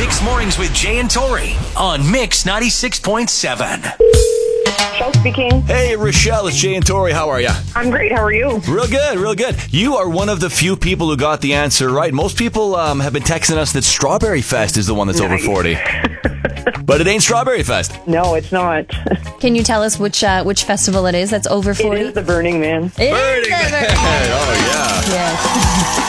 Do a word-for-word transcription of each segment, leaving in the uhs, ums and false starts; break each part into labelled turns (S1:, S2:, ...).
S1: Mix Mornings with Jay and Tori on Mix ninety-six point seven.
S2: Rochelle speaking.
S3: Hey, Rochelle, it's Jay and Tori. How are you?
S2: I'm great. How are you?
S3: Real good, real good. You are one of the few people who got the answer right. Most people um, have been texting us that Strawberry Fest is the one that's
S2: Nice.
S3: over forty. But it ain't Strawberry Fest.
S2: No, it's not.
S4: Can you tell us which uh, which festival it is that's over forty?
S2: It is the Burning Man.
S4: It is
S3: Burning
S4: the
S3: Man.
S4: Burning
S3: Oh, yeah.
S4: Yes.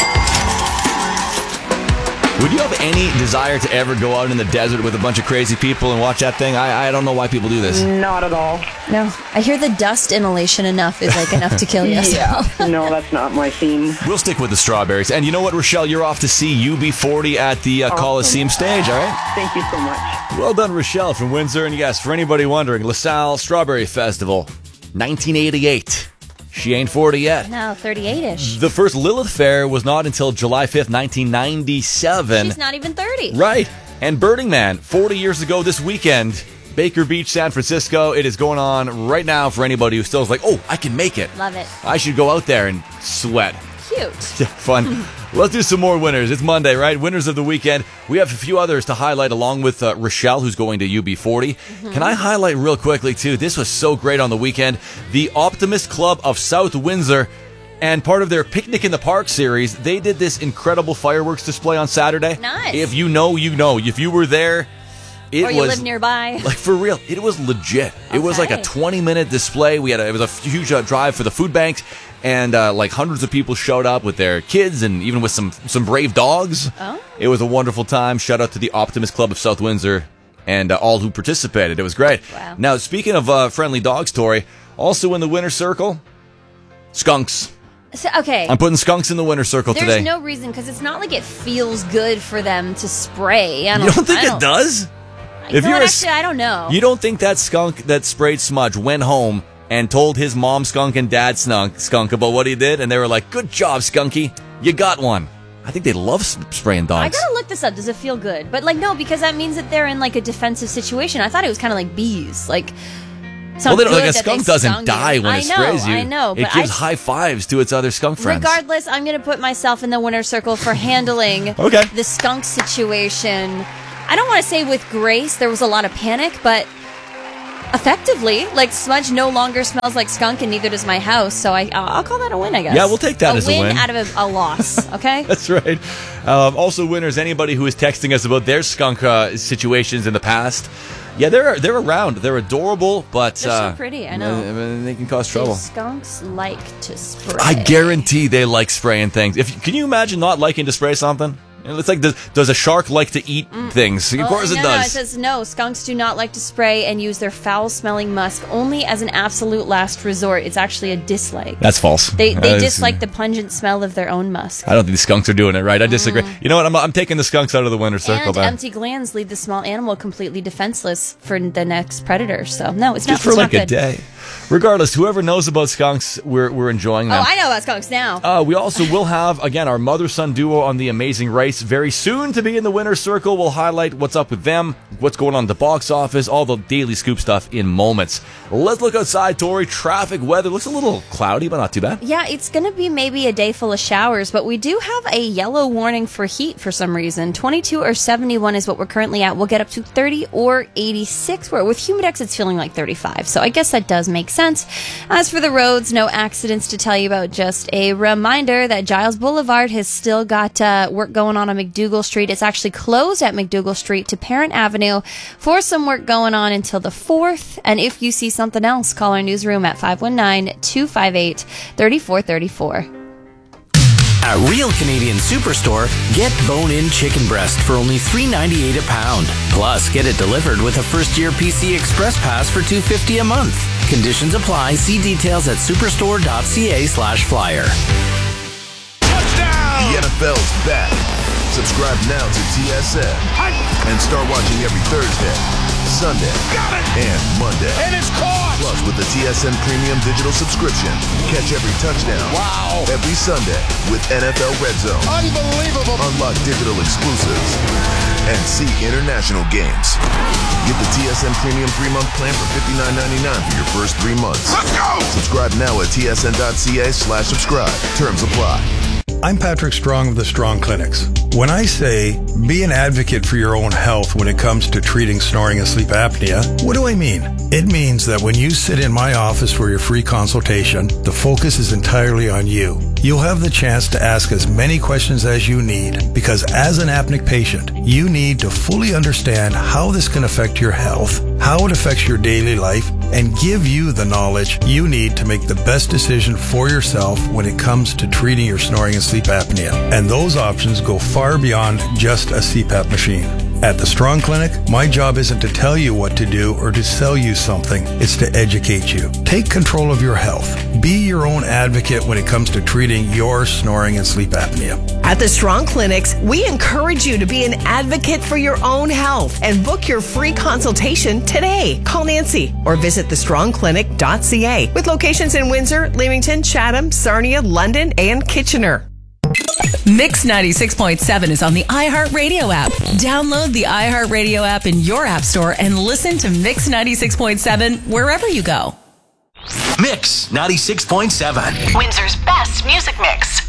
S3: Would you have any desire to ever go out in the desert with a bunch of crazy people and watch that thing? I, I don't know why people do this.
S2: Not at all.
S4: No, I hear the dust inhalation enough is like enough to kill you.
S2: Yeah. No, that's not my scene.
S3: We'll stick with the strawberries. And you know what, Rochelle? You're off to see U B forty at the uh,
S2: Awesome.
S3: Coliseum stage, all right?
S2: Thank you so much.
S3: Well done, Rochelle from Windsor. And yes, for anybody wondering, LaSalle Strawberry Festival, nineteen eighty-eight. She ain't forty yet.
S4: No, thirty-eight-ish.
S3: The first Lilith Fair was not until July fifth, nineteen ninety-seven.
S4: She's not even thirty.
S3: Right. And Burning Man, forty years ago this weekend, Baker Beach, San Francisco. It is going on right now for anybody who still is like, oh, I can make it.
S4: Love it.
S3: I should go out there and sweat.
S4: Cute.
S3: Fun. Let's do some more winners. It's Monday, right? Winners of the weekend. We have a few others to highlight along with uh, Rochelle, who's going to U B forty. Mm-hmm. Can I highlight real quickly, too? This was so great on the weekend. The Optimist Club of South Windsor, and part of their Picnic in the Park series, they did this incredible fireworks display on Saturday.
S4: Nice.
S3: If you know, you know. If you were there, it
S4: or you
S3: was...
S4: live nearby.
S3: Like, for real, it was legit. It was like a
S4: Okay.
S3: twenty-minute display. We had a, it was a huge uh, drive for the food banks, and uh, like hundreds of people showed up with their kids and even with some, some brave dogs.
S4: Oh.
S3: It was a wonderful time. Shout out to the Optimist Club of South Windsor and uh, all who participated. It was great.
S4: Wow.
S3: Now, speaking of uh, friendly dogs, Tori, also in the winner's circle, skunks.
S4: So, okay.
S3: I'm putting skunks in the winner's circle
S4: There's
S3: today.
S4: no reason, because it's not like it feels good for them to spray. I don't,
S3: You don't think
S4: I don't,
S3: it does?
S4: You
S3: If
S4: know
S3: you're
S4: what,
S3: a
S4: actually, I don't know.
S3: You don't think that skunk that sprayed smudge went home and told his mom skunk and dad skunk, skunk about what he did, and they were like, good job, Skunky. You got one. I think they love s- spraying dogs.
S4: I gotta look this up. Does it feel good? But, like, no, because that means that they're in, like, a defensive situation. I thought it was kind of like bees. Like,
S3: well, they don't, like a
S4: good that they
S3: skunk doesn't
S4: stung
S3: die
S4: you.
S3: when
S4: I
S3: it
S4: know,
S3: sprays you.
S4: I know,
S3: It
S4: but
S3: gives
S4: I,
S3: high fives to its other skunk friends.
S4: regardless, I'm gonna put myself in the winner's circle for handling
S3: Okay.
S4: the skunk situation. I don't want to say with grace. There was a lot of panic, but effectively, like, smudge no longer smells like skunk, and neither does my house. So I, I'll call that a win, I guess.
S3: Yeah, we'll take that
S4: a
S3: as a
S4: win
S3: win.
S4: out of a, a loss. Okay.
S3: That's right. Um, also, winners, anybody who is texting us about their skunk uh, situations in the past. Yeah, they're they're around. They're adorable, but
S4: They're so
S3: uh,
S4: pretty, I know.
S3: uh, they can cause
S4: Do
S3: trouble.
S4: skunks like to spray?
S3: I guarantee they like spraying things. If can you imagine not liking to spray something? It's like, does, does a shark like to eat things? Of
S4: Oh,
S3: course
S4: no,
S3: it
S4: No, it
S3: does.
S4: says no. Skunks do not like to spray and use their foul-smelling musk only as an absolute last resort. It's actually a dislike.
S3: That's false.
S4: They they
S3: Uh,
S4: dislike the pungent smell of their own musk.
S3: I don't think the skunks are doing it right. I disagree. You know what? I'm, I'm taking the skunks out of the winner's circle.
S4: And
S3: man.
S4: empty glands leave the small animal completely defenseless for the next predator. So no, it's
S3: Just
S4: not.
S3: for
S4: it's
S3: like
S4: not
S3: a
S4: good.
S3: day. Regardless, whoever knows about skunks, we're we're enjoying them.
S4: Oh, I know about skunks now.
S3: Uh, we also will have, again, our mother-son duo on The Amazing Race very soon to be in the winner's circle. We'll highlight what's up with them, what's going on at the box office, all the daily scoop stuff in moments. Let's look outside, Tori. Traffic, weather. Looks a little cloudy, but not too bad.
S4: Yeah, it's going to be maybe a day full of showers, but we do have a yellow warning for heat for some reason. twenty-two or seventy-one is what we're currently at. We'll get up to thirty or eighty-six, where with Humidex it's feeling like thirty-five. So I guess that does make sense. As for the roads, no accidents to tell you about. Just a reminder that Giles Boulevard has still got uh, work going on on McDougal Street. It's actually closed at McDougal Street to Parent Avenue for some work going on until the fourth. And if you see something else, call our newsroom at five one nine, two five eight, three four three four.
S1: At Real Canadian Superstore, get bone-in chicken breast for only three ninety-eight a pound. Plus, get it delivered with a first-year P C Express Pass for two fifty a month. Conditions apply. See details at superstore.ca slash flyer.
S5: Touchdown! The N F L's back. Subscribe now to T S N and start watching every Thursday, Sunday, and Monday.
S6: And it's caught!
S5: Plus, with the T S N Premium Digital subscription, catch every touchdown.
S6: Wow!
S5: Every Sunday with N F L Red Zone.
S6: Unbelievable!
S5: Unlock digital exclusives and see international games. Get the T S N Premium three-month plan for fifty-nine ninety-nine for your first three months.
S6: Let's go!
S5: Subscribe now at tsn.ca slash subscribe. Terms apply.
S6: I'm Patrick Strong of the Strong Clinics. When I say be an advocate for your own health when it comes to treating snoring and sleep apnea, what do I mean? It means that when you sit in my office for your free consultation, the focus is entirely on you. You'll have the chance to ask as many questions as you need, because as an apneic patient, you need to fully understand how this can affect your health, how it affects your daily life, and give you the knowledge you need to make the best decision for yourself when it comes to treating your snoring and sleep apnea. And those options go far beyond just a C PAP machine. At the Strong Clinic, my job isn't to tell you what to do or to sell you something. It's to educate you. Take control of your health. Be your own advocate when it comes to treating your snoring and sleep apnea.
S7: At the Strong Clinics, we encourage you to be an advocate for your own health and book your free consultation today. Call Nancy or visit the strong clinic dot c a with locations in Windsor, Leamington, Chatham, Sarnia, London, and Kitchener.
S8: Mix ninety-six point seven is on the iHeartRadio app. Download the iHeartRadio app in your app store and listen to Mix ninety-six point seven wherever you go.
S1: Mix ninety-six point seven.
S9: Windsor's best music mix.